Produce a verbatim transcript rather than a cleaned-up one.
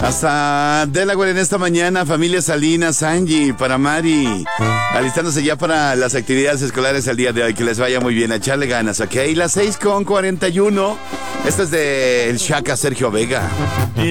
Hasta Delaware en esta mañana, familia Salinas, Angie, para Mari, alistándose ya para las actividades escolares el día de hoy. Que les vaya muy bien, a echarle ganas, ¿ok? Las seis con cuarenta y uno. Esto es de el Shaka Sergio Vega.